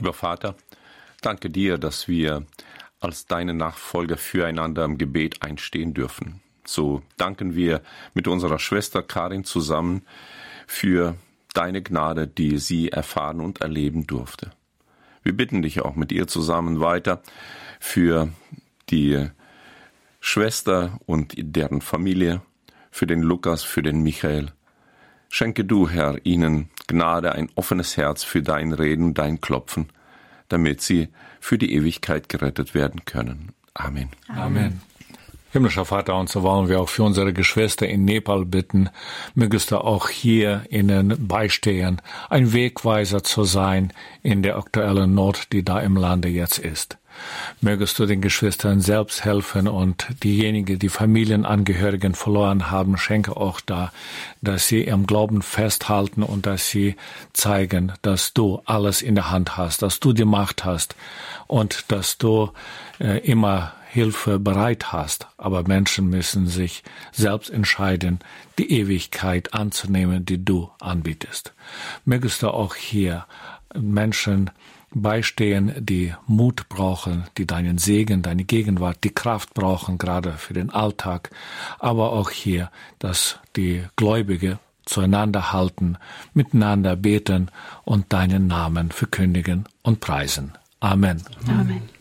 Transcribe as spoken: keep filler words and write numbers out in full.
Lieber Vater, danke dir, dass wir als deine Nachfolger füreinander im Gebet einstehen dürfen. So danken wir mit unserer Schwester Karin zusammen für deine Gnade, die sie erfahren und erleben durfte. Wir bitten dich auch mit ihr zusammen weiter für die Schwester und deren Familie, für den Lukas, für den Michael. Schenke du, Herr, ihnen Gnade, ein offenes Herz für dein Reden, dein Klopfen, damit sie für die Ewigkeit gerettet werden können. Amen. Amen. Himmlischer Vater, und so wollen wir auch für unsere Geschwister in Nepal bitten, mögest du auch hier ihnen beistehen, ein Wegweiser zu sein in der aktuellen Not, die da im Lande jetzt ist. Mögest du den Geschwistern selbst helfen und diejenigen, die Familienangehörigen verloren haben, schenke auch da, dass sie im Glauben festhalten und dass sie zeigen, dass du alles in der Hand hast, dass du die Macht hast und dass du äh, immer Hilfe bereit hast. Aber Menschen müssen sich selbst entscheiden, die Ewigkeit anzunehmen, die du anbietest. Mögest du auch hier Menschen beistehen, die Mut brauchen, die deinen Segen, deine Gegenwart, die Kraft brauchen, gerade für den Alltag, aber auch hier, dass die Gläubige zueinander halten, miteinander beten und deinen Namen verkündigen und preisen. Amen. Amen.